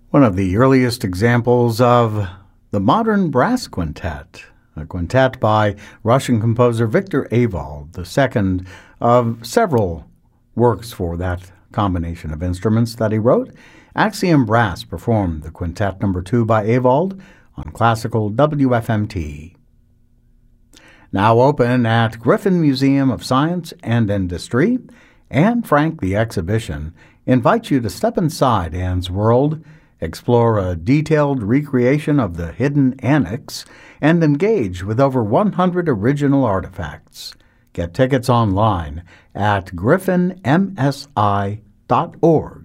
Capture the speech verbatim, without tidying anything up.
One of the earliest examples of the modern brass quintet, a quintet by Russian composer Victor Ewald, the second of several works for that combination of instruments that he wrote. Axiom Brass performed the Quintet Number two by Ewald on classical W F M T. Now open at Griffin Museum of Science and Industry, Anne Frank the Exhibition invites you to step inside Anne's world, explore a detailed recreation of the hidden annex, and engage with over one hundred original artifacts. Get tickets online at griffin m s i dot org.